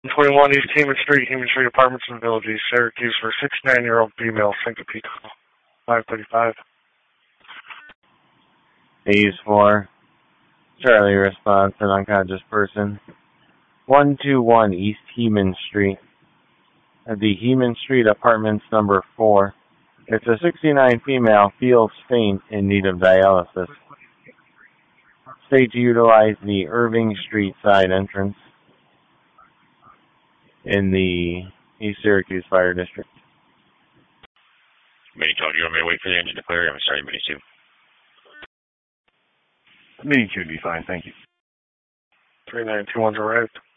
21 East Heman Street Apartments in Villages, Syracuse, for a 69-year-old female syncope. 535. Phase 4. Charlie responds to an unconscious person. 121 East Heman Street. At the Heman Street Apartments number 4. It's a 69 female, feels faint, in need of dialysis. State to utilize the Irving Street side entrance in the East Syracuse Fire District. Mini 12, you want me to wait for the engine to clear? I'm sorry, Mini 2. Mini 2 would be fine, thank you. 3921's arrived.